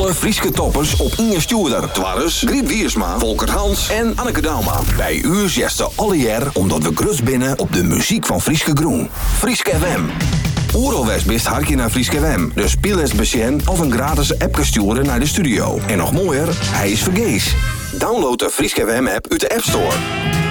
Alle Frieske toppers op Inge Stuurder. Twarres, Griet Wiersma, Volker Hans en Anneke Dauma. Bij u zesten alle jaar omdat we grus binnen op de muziek van Frieske Groen. Frieske FM. Oeralwest bist hartje naar Frieske FM. Dus speel eens besjen of een gratis appje sturen naar de studio. En nog mooier, hij is vergees. Download de Frieske FM app uit de App Store.